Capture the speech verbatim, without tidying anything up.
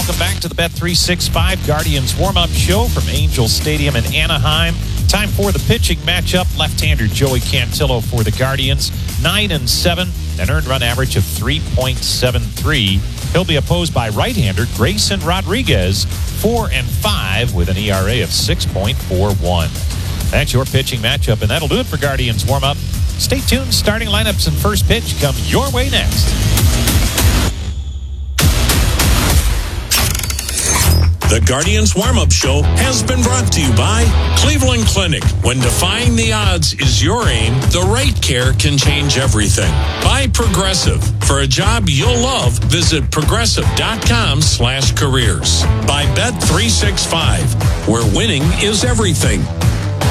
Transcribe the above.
Welcome back to the Bet three sixty-five Guardians warm-up show from Angel Stadium in Anaheim. Time for the pitching matchup. Left-hander Joey Cantillo for the Guardians, nine and seven, an earned run average of three point seven three. He'll be opposed by right-hander Grayson Rodriguez, four and five, with an E R A of six point four one. That's your pitching matchup, and that'll do it for Guardians warm-up. Stay tuned. Starting lineups and first pitch come your way next. The Guardians Warm-Up Show has been brought to you by Cleveland Clinic. When defying the odds is your aim, the right care can change everything. By Progressive. For a job you'll love, visit progressive.com slash careers. By Bet three sixty-five, where winning is everything.